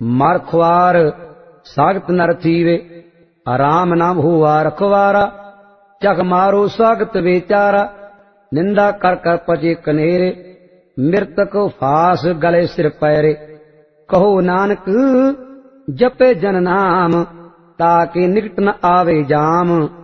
मर खुआर सागत नर थीवे, राम नाम हुआ रखवारा। चख मारो स्वागत बेचारा, निंदा कर कर पजे कनेरे। मृतक फास गले सिर पैरे, कहो नानक जपे जन नाम, ताके निकट न आवे जाम।